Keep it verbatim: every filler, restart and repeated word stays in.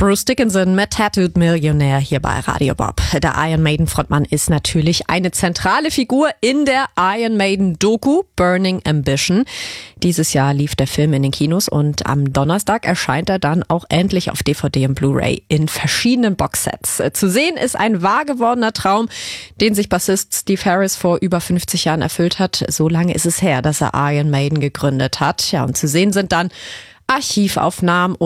Bruce Dickinson mit Tattooed Millionär hier bei Radio Bob. Der Iron Maiden Frontmann ist natürlich eine zentrale Figur in der Iron Maiden Doku Burning Ambition. Dieses Jahr lief der Film in den Kinos und am Donnerstag erscheint er dann auch endlich auf D V D und Blu-ray in verschiedenen Boxsets. Zu sehen ist ein wahr gewordener Traum, den sich Bassist Steve Harris vor über fünfzig Jahren erfüllt hat. So lange ist es her, dass er Iron Maiden gegründet hat. Ja, und zu sehen sind dann Archivaufnahmen